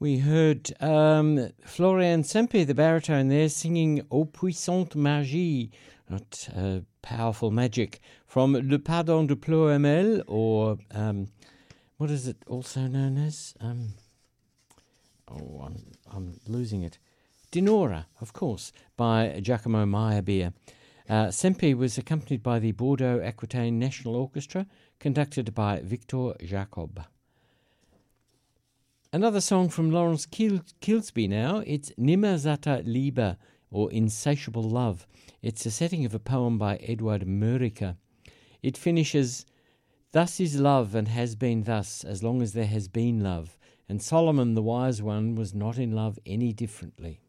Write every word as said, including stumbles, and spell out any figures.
We heard um, Florian Sempe, the baritone there, singing Ô puissante magie, not uh, powerful magic, from Le Pardon de Ploemel, or um, what is it also known as? Um, oh, I'm, I'm losing it. Dinora, of course, by Giacomo Meyerbeer. Uh, Sempe was accompanied by the Bordeaux Aquitaine National Orchestra, conducted by Victor Jacob. Another song from Lawrence Kil- Kilsby now. It's Nimmersatter Liebe, or Insatiable Love. It's a setting of a poem by Edward Murica. It finishes, "Thus is love and has been thus, as long as there has been love, and Solomon the wise one was not in love any differently."